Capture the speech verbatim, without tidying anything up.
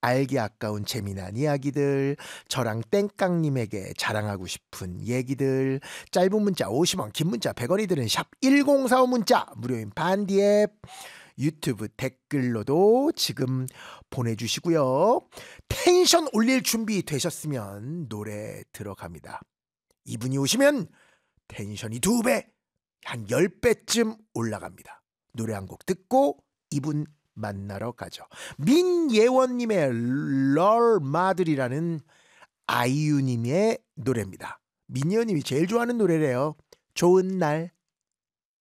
알기 아까운 재미난 이야기들, 저랑 땡깡님에게 자랑하고 싶은 얘기들, 짧은 문자 오십 원, 긴 문자 백 원이 드는 샵 일공사오 문자, 무료인 반디 앱, 유튜브 댓글로도 지금 보내주시고요. 텐션 올릴 준비 되셨으면 노래 들어갑니다. 이분이 오시면 텐션이 두 배, 한 열 배쯤 올라갑니다. 노래 한 곡 듣고 이분 만나러 가죠. 민예원님의 럴마들이라는 아이유님의 노래입니다. 민예원님이 제일 좋아하는 노래래요. 좋은 날.